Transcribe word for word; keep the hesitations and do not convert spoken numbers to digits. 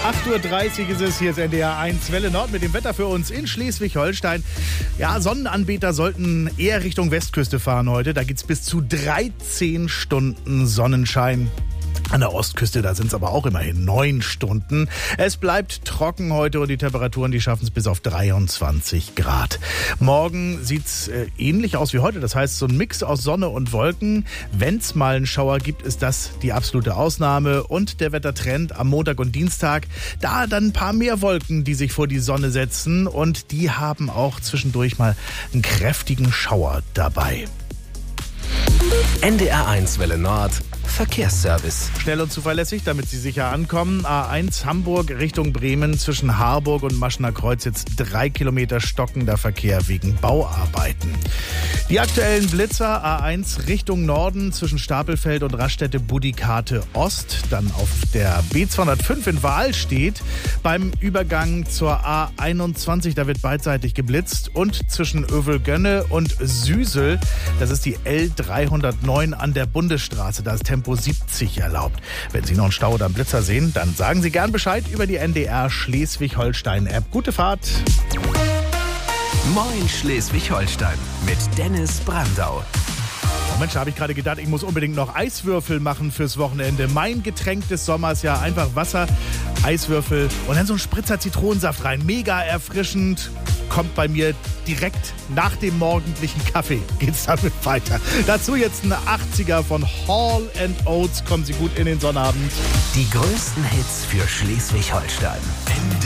acht Uhr dreißig ist es, hier ist N D R eins Welle Nord mit dem Wetter für uns in Schleswig-Holstein. Ja, Sonnenanbeter sollten eher Richtung Westküste fahren heute. Da geht's bis zu dreizehn Stunden Sonnenschein. An der Ostküste, da sind es aber auch immerhin neun Stunden. Es bleibt trocken heute und die Temperaturen, die schaffen es bis auf dreiundzwanzig Grad. Morgen sieht es äh, ähnlich aus wie heute. Das heißt, so ein Mix aus Sonne und Wolken. Wenn es mal einen Schauer gibt, ist das die absolute Ausnahme. Und der Wettertrend am Montag und Dienstag, da dann ein paar mehr Wolken, die sich vor die Sonne setzen. Und die haben auch zwischendurch mal einen kräftigen Schauer dabei. N D R eins Welle Nord Verkehrsservice. Schnell und zuverlässig, damit Sie sicher ankommen. A eins Hamburg Richtung Bremen zwischen Harburg und Maschener Kreuz jetzt drei Kilometer stockender Verkehr wegen Bauarbeiten. Die aktuellen Blitzer A eins Richtung Norden zwischen Stapelfeld und Raststätte Budikate Ost. Dann auf der B zweihundertfünf in Wahlstedt beim Übergang zur A einundzwanzig. Da wird beidseitig geblitzt. Und zwischen Övelgönne und Süsel, das ist die L dreihundertneun an der Bundesstraße. Da ist Tempo siebzig erlaubt. Wenn Sie noch einen Stau oder einen Blitzer sehen, dann sagen Sie gern Bescheid über die N D R Schleswig-Holstein-App. Gute Fahrt! Moin Schleswig-Holstein mit Dennis Brandau. Oh Mensch, da habe ich gerade gedacht, ich muss unbedingt noch Eiswürfel machen fürs Wochenende. Mein Getränk des Sommers, ja, einfach Wasser, Eiswürfel und dann so ein Spritzer Zitronensaft rein. Mega erfrischend. Kommt bei mir direkt nach dem morgendlichen Kaffee. Geht's damit weiter. Dazu jetzt eine achtziger von Hall and Oates. Kommen Sie gut in den Sonnabend. Die größten Hits für Schleswig-Holstein.